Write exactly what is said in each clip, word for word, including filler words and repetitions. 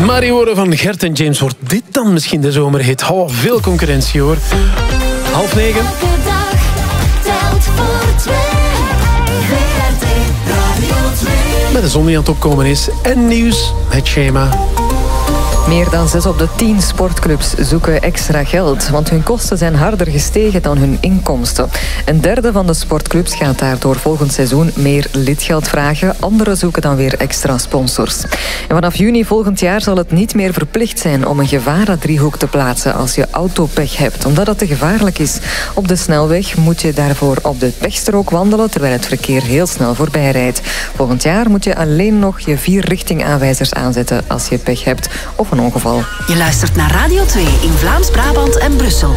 Mario van Gert en James, wordt dit dan misschien de zomerhit? Oh, veel concurrentie hoor. Half negen. Elke dag telt voor twee. V R T Radio twee. Met de zon die aan het opkomen is. En nieuws, het schema. Meer dan zes op de tien sportclubs zoeken extra geld, want hun kosten zijn harder gestegen dan hun inkomsten. Een derde van de sportclubs gaat daardoor volgend seizoen meer lidgeld vragen. Anderen zoeken dan weer extra sponsors. En vanaf juni volgend jaar zal het niet meer verplicht zijn om een gevarendriehoek te plaatsen als je autopech hebt, omdat het te gevaarlijk is. Op de snelweg moet je daarvoor op de pechstrook wandelen, terwijl het verkeer heel snel voorbij rijdt. Volgend jaar moet je alleen nog je vier richtingaanwijzers aanzetten als je pech hebt of een ongeval. Je luistert naar Radio twee in Vlaams-Brabant en Brussel.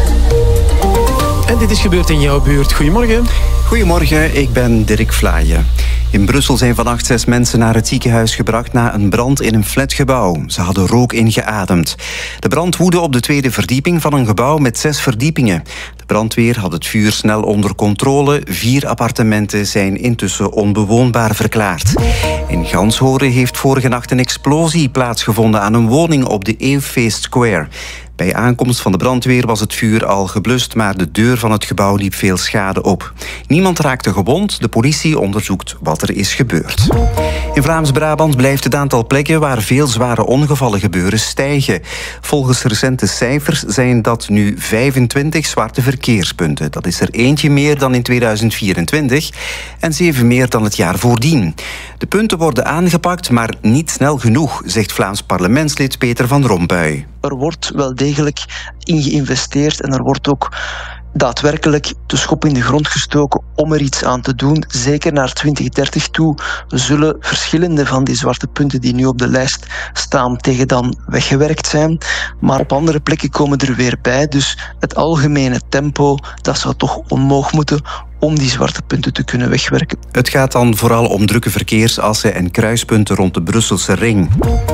En dit is gebeurd in jouw buurt. Goedemorgen. Goedemorgen, ik ben Dirk Vlaaien. In Brussel zijn vannacht zes mensen naar het ziekenhuis gebracht na een brand in een flatgebouw. Ze hadden rook ingeademd. De brand woedde op de tweede verdieping van een gebouw met zes verdiepingen. De brandweer had het vuur snel onder controle. Vier appartementen zijn intussen onbewoonbaar verklaard. In Ganshoren heeft vorige nacht een explosie plaatsgevonden aan een woning op de Eeuwfeest Square. Bij aankomst van de brandweer was het vuur al geblust, maar de deur van het gebouw liep veel schade op. Niemand raakte gewond. De politie onderzoekt wat er is gebeurd. In Vlaams-Brabant blijft het aantal plekken waar veel zware ongevallen gebeuren stijgen. Volgens recente cijfers zijn dat nu vijfentwintig zwarte verkeerspunten. Dat is er eentje meer dan in tweeduizend vierentwintig en zeven meer dan het jaar voordien. De punten worden aangepakt, maar niet snel genoeg, zegt Vlaams parlementslid Peter van Rompuy. Er wordt wel degelijk in geïnvesteerd en er wordt ook daadwerkelijk de schop in de grond gestoken om er iets aan te doen. Zeker naar twintig dertig toe zullen verschillende van die zwarte punten die nu op de lijst staan tegen dan weggewerkt zijn. Maar op andere plekken komen er weer bij. Dus het algemene tempo, dat zou toch omhoog moeten om die zwarte punten te kunnen wegwerken. Het gaat dan vooral om drukke verkeersassen en kruispunten rond de Brusselse ring.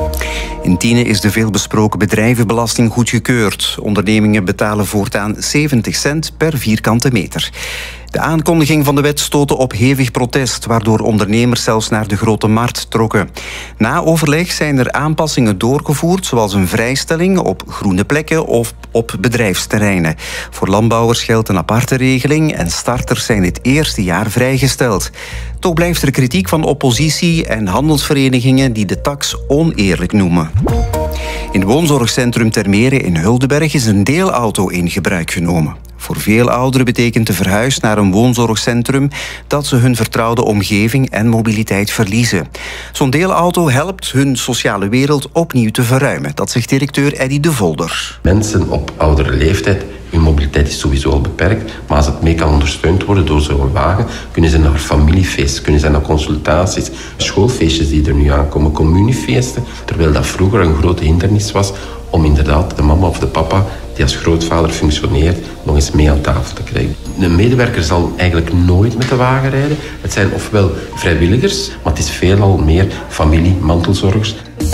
In Tiene is de veelbesproken bedrijvenbelasting goedgekeurd. Ondernemingen betalen voortaan zeventig cent per vierkante meter. De aankondiging van de wet stootte op hevig protest, waardoor ondernemers zelfs naar de Grote Markt trokken. Na overleg zijn er aanpassingen doorgevoerd, zoals een vrijstelling op groene plekken of op bedrijfsterreinen. Voor landbouwers geldt een aparte regeling en starters zijn dit eerste jaar vrijgesteld. Toch blijft er kritiek van oppositie en handelsverenigingen die de tax oneerlijk noemen. In het woonzorgcentrum Termere in Huldenberg is een deelauto in gebruik genomen. Voor veel ouderen betekent de verhuis naar een woonzorgcentrum dat ze hun vertrouwde omgeving en mobiliteit verliezen. Zo'n deelauto helpt hun sociale wereld opnieuw te verruimen. Dat zegt directeur Eddy de Volder. Mensen op oudere leeftijd, hun mobiliteit is sowieso al beperkt, maar als het mee kan ondersteund worden door zo'n wagen, kunnen ze naar familiefeesten, kunnen ze naar consultaties, schoolfeestjes die er nu aankomen, communiefeesten, terwijl dat vroeger een grote hindernis was om inderdaad de mama of de papa die als grootvader functioneert, nog eens mee aan tafel te krijgen. Een medewerker zal eigenlijk nooit met de wagen rijden. Het zijn ofwel vrijwilligers, maar het is veelal meer familie, mantelzorgers.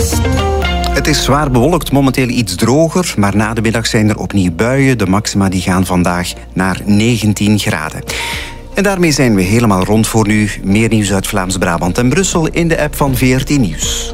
Het is zwaar bewolkt, momenteel iets droger, maar na de middag zijn er opnieuw buien. De maxima die gaan vandaag naar negentien graden. En daarmee zijn we helemaal rond voor nu. Meer nieuws uit Vlaams-Brabant en Brussel in de app van V R T Nieuws.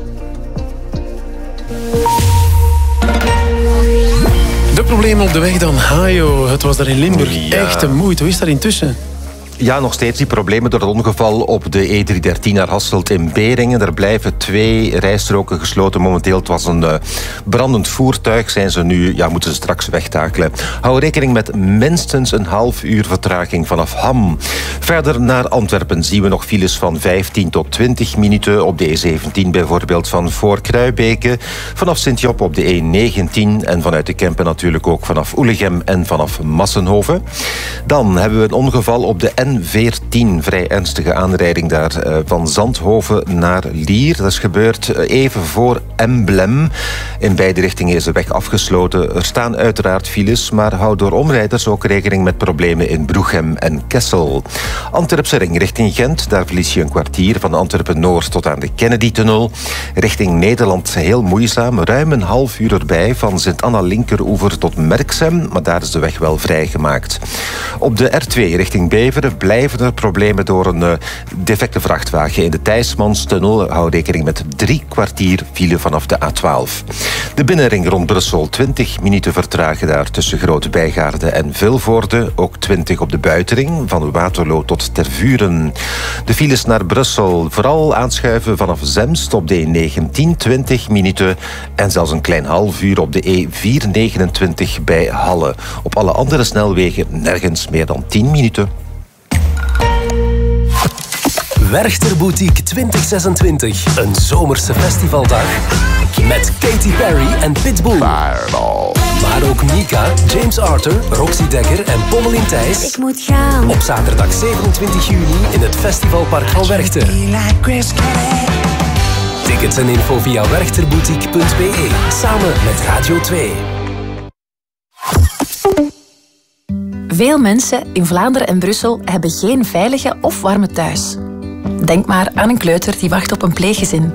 De problemen op de weg dan. Hajo, het was daar in Limburg Ja. echt een moeite. Hoe is dat intussen? Ja, nog steeds die problemen door het ongeval op de E driehonderddertien naar Hasselt in Beringen. Er blijven twee rijstroken gesloten momenteel. Het was een uh, brandend voertuig. Zijn ze nu, ja, moeten ze straks wegtakelen. Hou rekening met minstens een half uur vertraging vanaf Ham. Verder naar Antwerpen zien we nog files van vijftien tot twintig minuten. Op de E zeventien bijvoorbeeld van voor Kruibeke. Vanaf Sint-Job op de E negentien. En vanuit de Kempen natuurlijk ook vanaf Oelegem en vanaf Massenhoven. Dan hebben we een ongeval op de N veertien. Vrij ernstige aanrijding daar uh, van Zandhoven naar Lier. Dat is gebeurd uh, even voor Emblem. In beide richtingen is de weg afgesloten. Er staan uiteraard files, maar hou door omrijders ook rekening met problemen in Broeghem en Kessel. Antwerpse ring richting Gent. Daar verlies je een kwartier van Antwerpen-Noord tot aan de Kennedy-tunnel. Richting Nederland heel moeizaam. Ruim een half uur erbij van Sint-Anna-Linkeroever tot Merksem, maar daar is de weg wel vrijgemaakt. Op de R twee richting Beveren blijven er problemen door een uh, defecte vrachtwagen in de Thijsmanstunnel. Hou rekening met drie kwartier file vanaf de A twaalf. De binnenring rond Brussel, twintig minuten vertragen daar tussen Grote Bijgaarde en Vilvoorde. Ook twintig op de buitenring, van Waterloo tot Tervuren. De files naar Brussel, vooral aanschuiven vanaf Zemst op de E negentien, twintig minuten. En zelfs een klein half uur op de E vierhonderdnegenentwintig bij Halle. Op alle andere snelwegen nergens meer dan tien minuten. Werchter Boutique twintig zesentwintig. Een zomerse festivaldag. Met Katy Perry en Pitbull. Fireball. Maar ook Mika, James Arthur, Roxy Dekker en Pommelien Thijs. Ik moet gaan. Op zaterdag zevenentwintig juni in het festivalpark van Werchter. Tickets en info via werchterboutique punt b e. Samen met Radio twee. Veel mensen in Vlaanderen en Brussel hebben geen veilige of warme thuis. Denk maar aan een kleuter die wacht op een pleeggezin.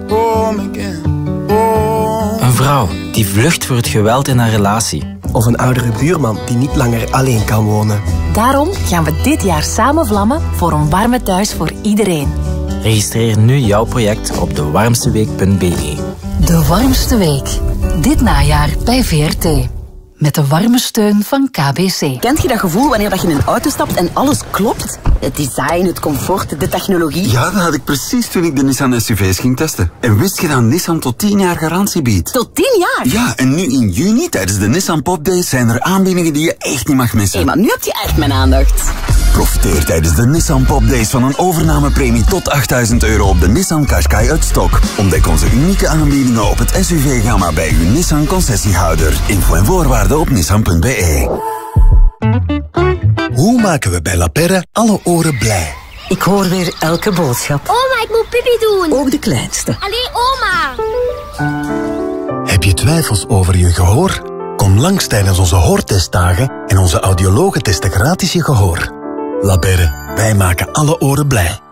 Een vrouw die vlucht voor het geweld in haar relatie. Of een oudere buurman die niet langer alleen kan wonen. Daarom gaan we dit jaar samen vlammen voor een warme thuis voor iedereen. Registreer nu jouw project op de warmste week punt b e. De Warmste Week. Dit najaar bij V R T. Met de warme steun van K B C. Kent je dat gevoel wanneer je in een auto stapt en alles klopt? Het design, het comfort, de technologie. Ja, dat had ik precies toen ik de Nissan S U V's ging testen. En wist je dat Nissan tot tien jaar garantie biedt? Tot tien jaar? Ja, en nu in juni tijdens de Nissan Pop Days zijn er aanbiedingen die je echt niet mag missen. Hé, maar nu heb je echt mijn aandacht. Profiteer tijdens de Nissan Pop Days van een overnamepremie tot achttduizend euro op de Nissan Qashqai uit stok. Ontdek onze unieke aanbiedingen op het S U V-gamma bij uw Nissan concessiehouder. Info en voorwaarden op nissan punt b e. Hoe maken we bij La Perre alle oren blij? Ik hoor weer elke boodschap. Oma, ik moet pipi doen. Ook de kleinste. Allee, oma. Heb je twijfels over je gehoor? Kom langs tijdens onze hoortestdagen en onze audiologen testen gratis je gehoor. La Perre, wij maken alle oren blij.